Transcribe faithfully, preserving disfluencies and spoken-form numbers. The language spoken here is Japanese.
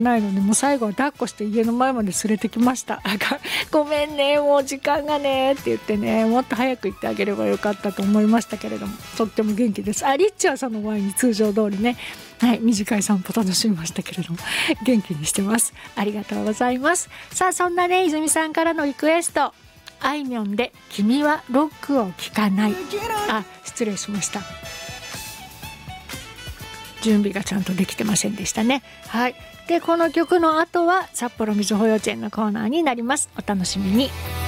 ないので、もう最後は抱っこして家の前まで連れてきました。ごめんね、もう時間がねって言ってね、もっと早く行ってあげればよかったと思いましたけれども、とっても元気です。あ、リッチはその前に通常通りね、はい、短い散歩楽しみましたけれども元気にしてます。ありがとうございます。さあ、そんなね、泉さんからのリクエスト、あいみょんで君はロックを聴かない。あ、失礼しました、準備がちゃんとできてませんでしたね。はいでこの曲の後は札幌みずほ幼稚園のコーナーになります。お楽しみに。